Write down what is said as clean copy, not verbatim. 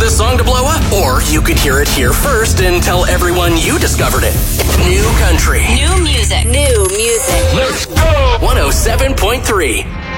this song to blow up. Or you could hear it here first and tell everyone you discovered it. New country. New music. New music. Let's go! 107.3.